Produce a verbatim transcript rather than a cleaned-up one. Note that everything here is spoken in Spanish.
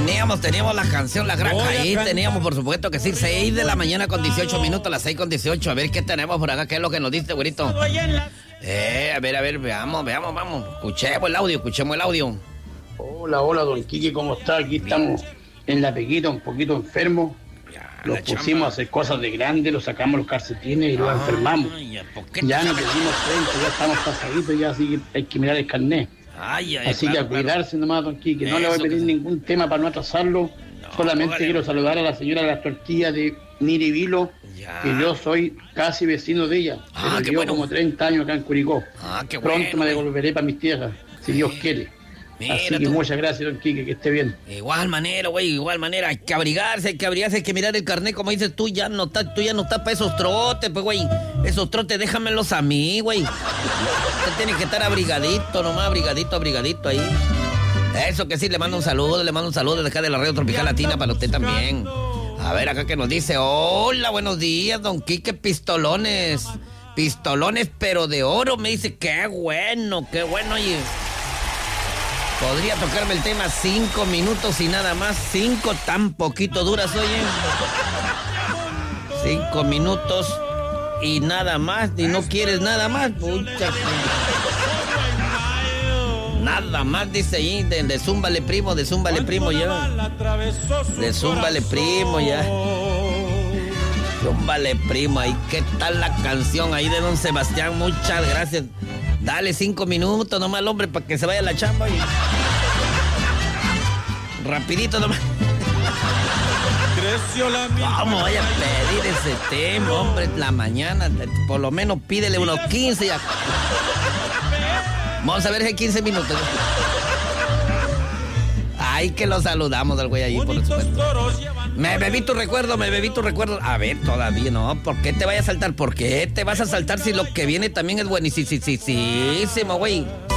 Teníamos, teníamos la canción La Granja ahí, teníamos por supuesto que sí, seis de la mañana con dieciocho minutos, las seis con dieciocho. A ver qué tenemos por acá, qué es lo que nos dice, güerito. Eh, a ver, a ver, veamos, veamos, vamos. Escuchemos el audio, escuchemos el audio. Hola, hola, don Quique, ¿cómo está? Aquí estamos en la pequita, un poquito enfermos. Los pusimos chamba. a hacer cosas de grande, los sacamos los calcetines y los ah, enfermamos. Ya, ya no pedimos frente, ya estamos pasaditos, ya así que hay que mirar el carnet. Ay, ay, así claro, que a cuidarse claro. nomás, don Quique. No Eso le voy a pedir ningún tema para no atrasarlo. No, Solamente póngale. quiero saludar a la señora de las tortillas de Niribilo, ya. que yo soy casi vecino de ella. Ah, pero yo bueno. como treinta años acá en Curicó. Ah, qué Pronto bueno, me devolveré para mis tierras, si Dios quiere. Mira, Así que tú. muchas gracias, don Quique, que esté bien. Igual manera, güey, igual manera. Hay que abrigarse, hay que abrigarse, hay que mirar el carnet, como dices tú, ya no estás, tú ya no estás para esos trotes, pues, güey. Esos trotes, déjamelos a mí, güey. Usted tiene que estar abrigadito, nomás, abrigadito, abrigadito ahí. Eso que sí, le mando un saludo, le mando un saludo desde acá de la Radio Tropical Latina para usted también. A ver, acá que nos dice, hola, buenos días, don Quique, pistolones. Pistolones, pero de oro, me dice, qué bueno, qué bueno, oye. Podría tocarme el tema cinco minutos y nada más. Cinco tan poquito duras, oye. Cinco minutos y nada más. Y no quieres nada más. Pucha. Nada más, dice ahí. De, de Zúmbale Primo, de Zúmbale Primo ya. De Zúmbale Primo ya. Zúmbale Primo ahí. ¿Qué tal la canción ahí de don Sebastián? Muchas gracias. Dale cinco minutos nomás al hombre para que se vaya a la chamba. Y... rapidito nomás. ¿Cómo voy a pedir ese tema, hombre? La mañana, por lo menos pídele unos quince ya. Vamos a ver ese quince minutos. Ay, que lo saludamos al güey ahí, por supuesto. Me bebí tu recuerdo, me bebí tu recuerdo. A ver, todavía no. ¿Por qué te vayas a saltar? ¿Por qué te vas a saltar si lo que viene también es buenísimo, güey?